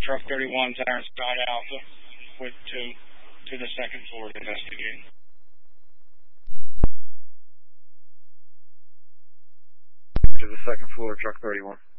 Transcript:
Truck 31's Iron Scott Alpha with 2 to the second floor to investigate. To the second floor, Truck 31.